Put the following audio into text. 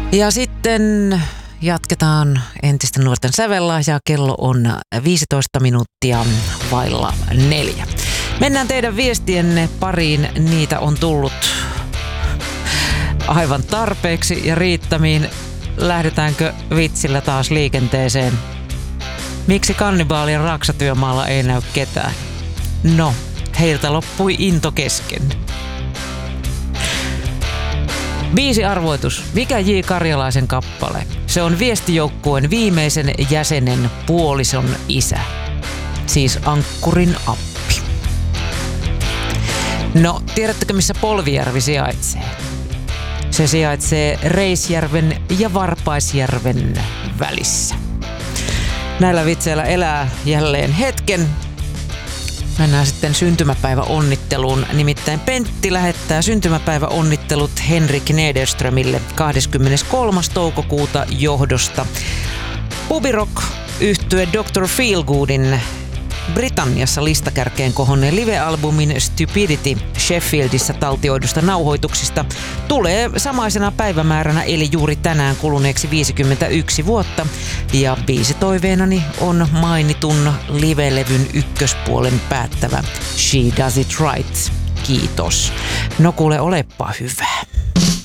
Ja sitten jatketaan entisten nuorten sävellahjaa. Kello on 15 minuuttia vailla 4. Mennään teidän viestienne pariin. Niitä on tullut aivan tarpeeksi ja riittämiin. Lähdetäänkö vitsillä taas liikenteeseen? Miksi kannibaalien raksatyömaalla ei näy ketään? No, heiltä loppui into kesken. Biisiarvoitus. Mikä J. Karjalaisen kappale? Se on viestijoukkueen viimeisen jäsenen puolison isä. Siis Ankkurin appi. No, tiedättekö missä Polvijärvi sijaitsee? Se sijaitsee Reisjärven ja Varpaisjärven välissä. Näillä vitseillä elää jälleen hetken. Mennään sitten syntymäpäiväonnitteluun. Nimittäin Pentti lähettää syntymäpäiväonnittelut Henrik Nederströmille 23. toukokuuta johdosta. Pubirock-yhtye Dr. Feelgoodin Britanniassa listakärkeen kohonneen live-albumin Stupidity Sheffieldissä taltioidusta nauhoituksista tulee samaisena päivämääränä eli juuri tänään kuluneeksi 51 vuotta. Ja biisitoiveenani on mainitun live-levyn ykköspuolen päättävä She Does It Right. Kiitos. No kuule, olepa hyvä.